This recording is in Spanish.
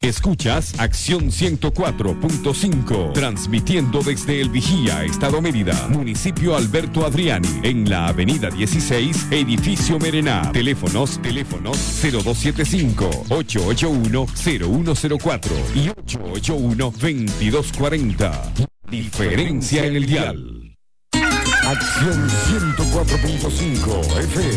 Escuchas Acción 104.5, transmitiendo desde El Vigía, Estado Mérida, municipio Alberto Adriani, en la avenida 16, edificio Merená. Teléfonos 0275-881-0104 y 881-2240. Diferencia en el dial. Acción 104.5 FM.